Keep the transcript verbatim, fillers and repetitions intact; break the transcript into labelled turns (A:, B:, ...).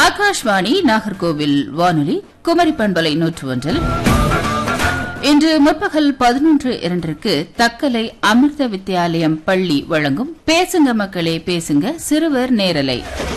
A: ஆகாஷ்வாணி நாகர்கோவில் வானொலி குமரி பண்பலை நூற்று ஒன்றில் இன்று முற்பகல் பதினொன்று இரண்டிற்கு தக்கலை அமிர்த வித்யாலயம் பள்ளி வழங்கும் பேசுங்க மக்களே பேசுங்க சிறுவர் நேரலை.